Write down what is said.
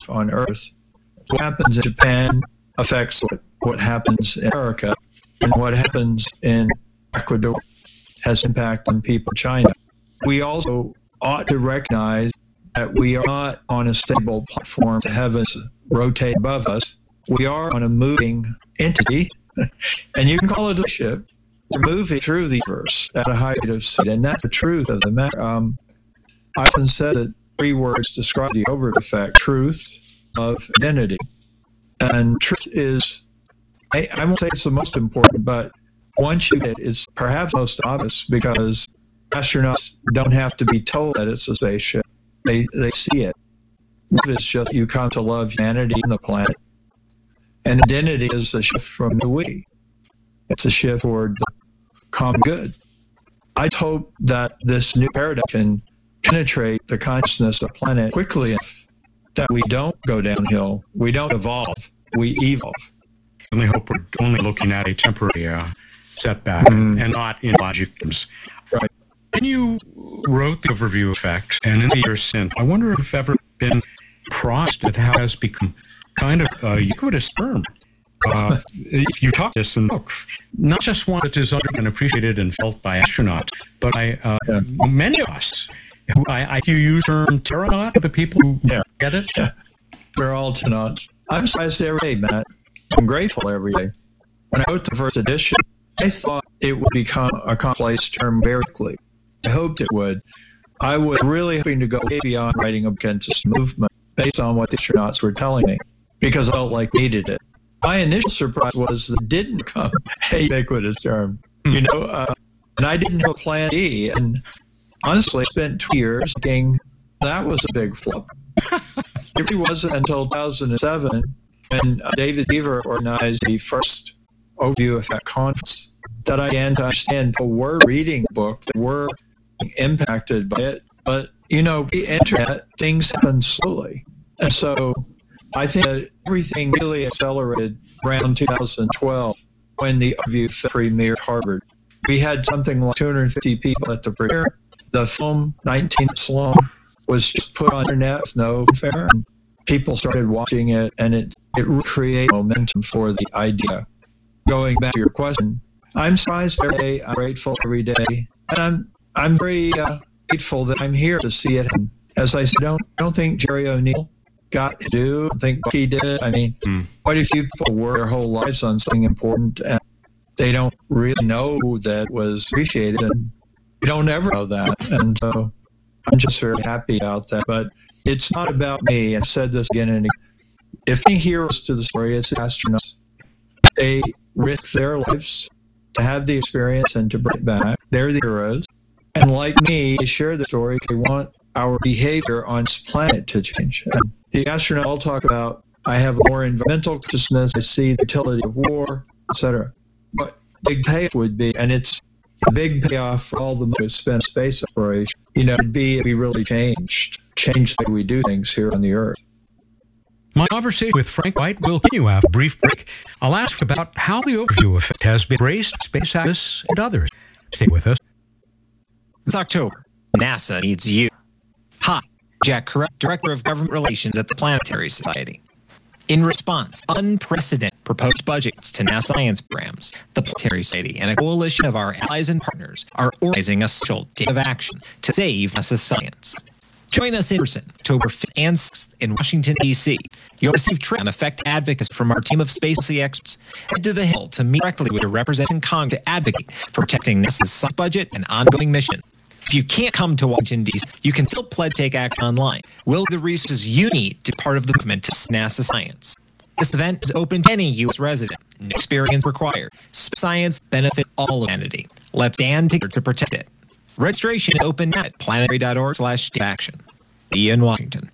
life on Earth. What happens in Japan affects what happens in America, and what happens in Ecuador has impact on people in China. We also ought to recognize that we are not on a stable platform. The heavens rotate above us. We are on a moving entity, and you can call it a ship. We're moving through the universe at a high rate of speed, and that's the truth of the matter. I often said that 3 words describe the overt effect: truth, love, identity. And truth is, I won't say it's the most important, but once you get it, it's perhaps most obvious, because astronauts don't have to be told that it's a spaceship. They see it. Love is just you come to love humanity and the planet. And identity is a shift from the we. It's a shift toward the common good. I hope that this new paradigm can penetrate the consciousness of the planet quickly enough that we don't go downhill, we don't evolve, we evolve. I only hope we're only looking at a temporary setback and not in logic terms. Right. When you wrote the overview effect, and in the years since, I wonder if you've ever been surprised at how it has become kind of a ubiquitous term. If you talk this in the book, not just one that is understood and appreciated and felt by astronauts, but by many of us. I you use the term terranaut, the people who get it. Yeah. We're all tenauts. I'm surprised every day, Matt. I'm grateful every day. When I wrote the first edition, I thought it would become a commonplace term very quickly. I hoped it would. I was really hoping to go way beyond writing a book into this movement based on what the astronauts were telling me, because I felt like I needed it. My initial surprise was that it didn't become a ubiquitous term, and I didn't have a plan B. And honestly, I spent 2 years thinking that was a big flop. It really wasn't until 2007 when David Beaver organized the first overview effect conference that I began to understand people were reading the book, that were impacted by it. But, the internet, things happen slowly. And so I think that everything really accelerated around 2012 when the overview premiered at Harvard. We had something like 250 people at the premiere. The film, 19 minutes long, was just put on the internet with no fanfare. And people started watching it, and it created momentum for the idea. Going back to your question, I'm surprised every day. I'm grateful every day, and I'm very grateful that I'm here to see it. And as I said, I don't think Jerry O'Neill got to do. I don't think Bucky did. I mean, quite a few people work their whole lives on something important, and they don't really know that was appreciated, and we don't ever know that. And so I'm just very happy about that. But it's not about me. I've said this again and again. If any heroes to the story, it's the astronauts. They risk their lives to have the experience and to bring it back. They're the heroes. And like me, they share the story. They want our behavior on this planet to change. And the astronauts all talk about, I have more environmental consciousness, I see the utility of war, etc. But big payoff would be, and it's a big payoff for all the money we spend space exploration, it'd be if we really change the way we do things here on the Earth. My conversation with Frank White will continue after a brief break. I'll ask about how the overview effect has been embraced by space activists and others. Stay with us. It's October. NASA needs you. Hi, Jack Correct, Director of Government Relations at the Planetary Society. In response, unprecedented proposed budgets to NASA science programs, the Planetary Society and a coalition of our allies and partners are organizing a social day of action to save NASA science. Join us in person, October 5th and 6th in Washington, D.C. You'll receive training on effective advocacy from our team of space policy experts. Head to the Hill to meet directly with a representative in Congress to advocate for protecting NASA's science budget and ongoing mission. If you can't come to Washington, D.C., you can still pledge to take action online. We'll give the resources you need to be part of the movement to NASA science. This event is open to any U.S. resident. No experience required. Space science benefits all of humanity. Let's stand together to protect it. Registration is open now at planetary.org/action. In Washington.